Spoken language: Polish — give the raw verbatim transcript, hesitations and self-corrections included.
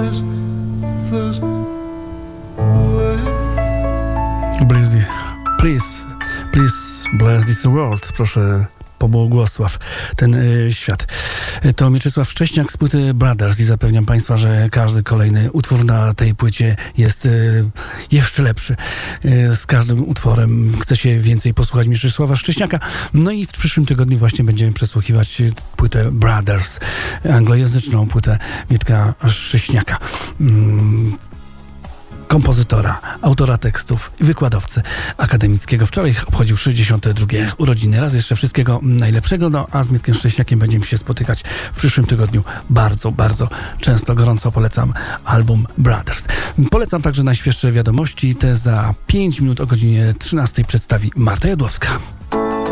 Please, please, please bless this world. Proszę, pobłogosław ten y, świat. To Mieczysław Szcześniak z płyty Brothers i zapewniam Państwa, że każdy kolejny utwór na tej płycie jest y, jeszcze lepszy. Y, z każdym utworem chce się więcej posłuchać Mieczysława Szcześniaka. No i w przyszłym tygodniu właśnie będziemy przesłuchiwać płytę Brothers, anglojęzyczną płytę Mietka Szcześniaka. Mm. Kompozytora, autora tekstów i wykładowcy akademickiego. Wczoraj obchodził sześćdziesiąte drugie urodziny. Raz jeszcze wszystkiego najlepszego, no a z Mietkiem Szcześniakiem będziemy się spotykać w przyszłym tygodniu bardzo, bardzo często. Gorąco polecam album Brothers. Polecam także najświeższe wiadomości. Te za pięć minut o godzinie trzynastej przedstawi Marta Jodłowska.